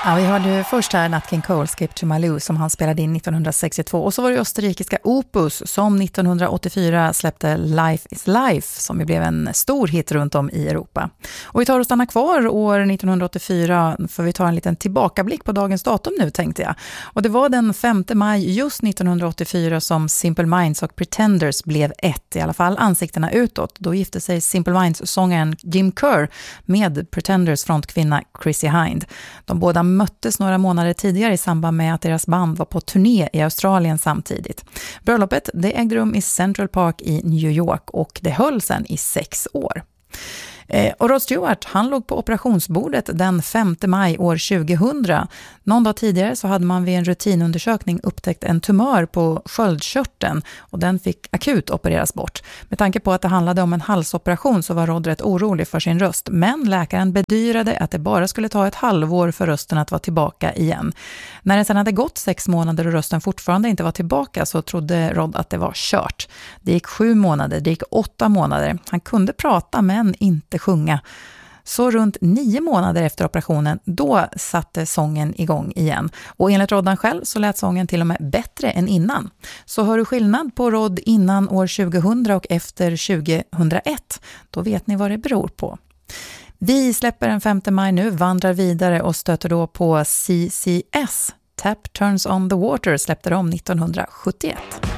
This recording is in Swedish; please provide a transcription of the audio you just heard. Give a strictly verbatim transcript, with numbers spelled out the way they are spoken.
Ja, vi hörde ju först här Nat King Cole, Skip to Malou, som han spelade in nittonhundrasextiotvå. Och så var det österrikiska Opus som nittonhundraåttiofyra släppte Life is Life, som ju blev en stor hit runt om i Europa. Och vi tar och stannar kvar år nittonhundraåttiofyra, för vi tar en liten tillbakablick på dagens datum nu, tänkte jag. Och det var den femte maj just nittonhundraåttiofyra som Simple Minds och Pretenders blev ett, i alla fall ansiktena utåt. Då gifte sig Simple Minds-sångaren Jim Kerr med Pretenders frontkvinna Chrissie Hynde. De båda möttes några månader tidigare i samband med att deras band var på turné i Australien samtidigt. Bröllopet det ägde rum i Central Park i New York och det höll sedan i sex år. Eh, och Rod Stewart, han låg på operationsbordet den femte maj år tjugohundra. Någon dag tidigare så hade man vid en rutinundersökning upptäckt en tumör på sköldkörteln och den fick akut opereras bort. Med tanke på att det handlade om en halsoperation så var Rod rätt orolig för sin röst, men läkaren bedyrade att det bara skulle ta ett halvår för rösten att vara tillbaka igen. När det sedan hade gått sex månader och rösten fortfarande inte var tillbaka så trodde Rod att det var kört. Det gick sju månader, det gick åtta månader. Han kunde prata men inte sjunga. Så runt nio månader efter operationen, då satte sången igång igen. Och enligt Roddan själv så lät sången till och med bättre än innan. Så hör du skillnad på Rod innan år tjugohundra och efter tjugohundraett, då vet ni vad det beror på. Vi släpper den femte maj nu, vandrar vidare och stöter då på C C S. Tap Turns on the Water släppte de nittonhundrasjuttioett.